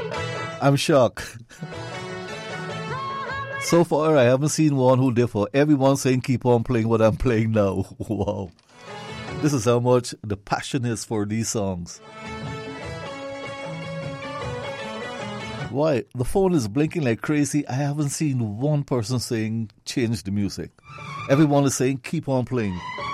I'm shocked. So far, I haven't seen one who differ. Everyone saying keep on playing what I'm playing now. Wow. This is how much the passion is for these songs. Why? The phone is blinking like crazy. I haven't seen one person saying change the music. Everyone is saying keep on playing.